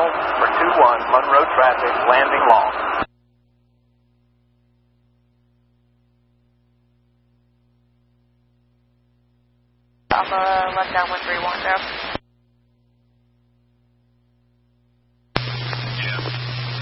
for 2-1, Monroe traffic, landing long. Alpha, left down 131, go.